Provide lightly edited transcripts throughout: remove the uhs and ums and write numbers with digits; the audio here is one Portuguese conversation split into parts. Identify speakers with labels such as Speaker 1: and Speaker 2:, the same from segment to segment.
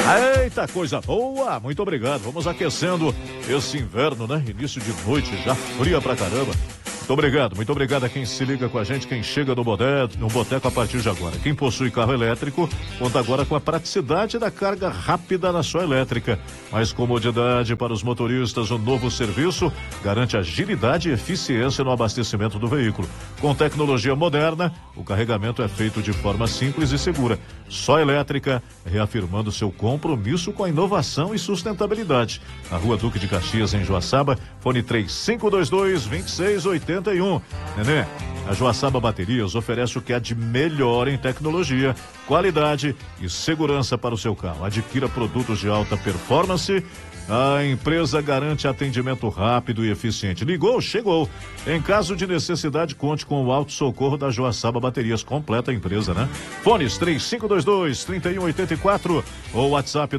Speaker 1: Eita, coisa boa! Muito obrigado. Vamos aquecendo esse inverno, né? Início de noite, já fria pra caramba. Muito obrigado a quem se liga com a gente, quem chega no boteco a partir de agora. Quem possui carro elétrico, conta agora com a praticidade da carga rápida na sua elétrica. Mais comodidade para os motoristas, o novo serviço garante agilidade e eficiência no abastecimento do veículo. Com tecnologia moderna, o carregamento é feito de forma simples e segura. Só elétrica, reafirmando seu compromisso com a inovação e sustentabilidade. Na Rua Duque de Caxias, em Joaçaba, fone 3522-2681. Nenê, a Joaçaba Baterias oferece o que há de melhor em tecnologia, qualidade e segurança para o seu carro. Adquira produtos de alta performance. A empresa garante atendimento rápido e eficiente. Ligou, chegou. Em caso de necessidade, conte com o auto-socorro da Joaçaba Baterias. Completa a empresa, né? Fones 3522-3184 ou WhatsApp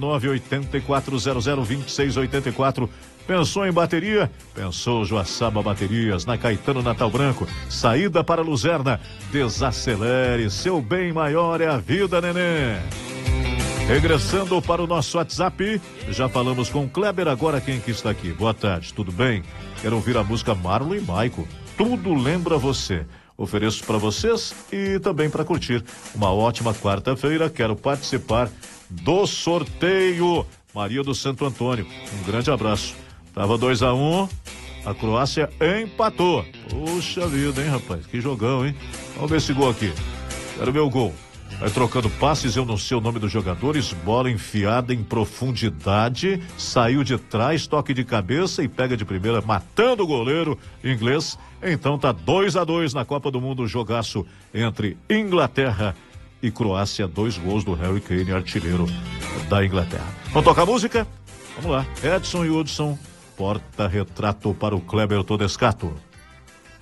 Speaker 1: 984002684. Pensou em bateria? Pensou Joaçaba Baterias, na Caetano Natal Branco. Saída para Luzerna. Desacelere, seu bem maior é a vida, neném. Regressando para o nosso WhatsApp, já falamos com o Kleber, agora quem que está aqui? Boa tarde, tudo bem? Quero ouvir a música Marlon e Maico. Tudo lembra você. Ofereço para vocês e também para curtir uma ótima quarta-feira. Quero participar do sorteio. Maria do Santo Antônio, um grande abraço. Tava 2-1, a Croácia empatou. Puxa vida, hein, rapaz? Que jogão, hein? Vamos ver esse gol aqui. Quero ver o gol. Vai trocando passes, eu não sei o nome dos jogadores. Bola enfiada em profundidade. Saiu de trás, toque de cabeça e pega de primeira, matando o goleiro inglês. Então tá 2-2 na Copa do Mundo. Jogaço entre Inglaterra e Croácia. 2 gols do Harry Kane, artilheiro da Inglaterra. Vamos tocar música? Vamos lá. Edson e Hudson. Porta-retrato para o Kleber Todescato.